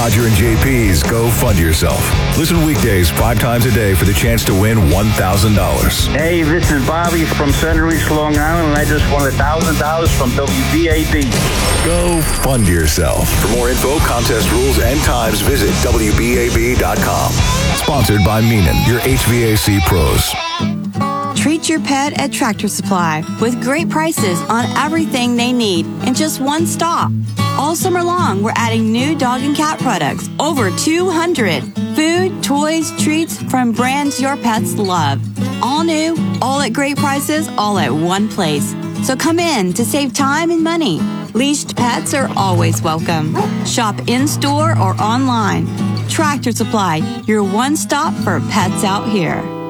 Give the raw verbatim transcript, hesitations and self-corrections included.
Roger and J P's Go Fund Yourself. Listen weekdays five times a day for the chance to win one thousand dollars. Hey, this is Bobby from Sunrise, Long Island, and I just won one thousand dollars from W B A B. Go Fund Yourself. For more info, contest rules, and times, visit W B A B dot com. Sponsored by Meenan, your H V A C pros. Treat your pet at Tractor Supply with great prices on everything they need in just one stop. All summer long, we're adding new dog and cat products, over two hundred. Food, toys, treats from brands your pets love. All new, all at great prices, all at one place. So come in to save time and money. Leashed pets are always welcome. Shop in-store or online. Tractor Supply, your one stop for pets out here.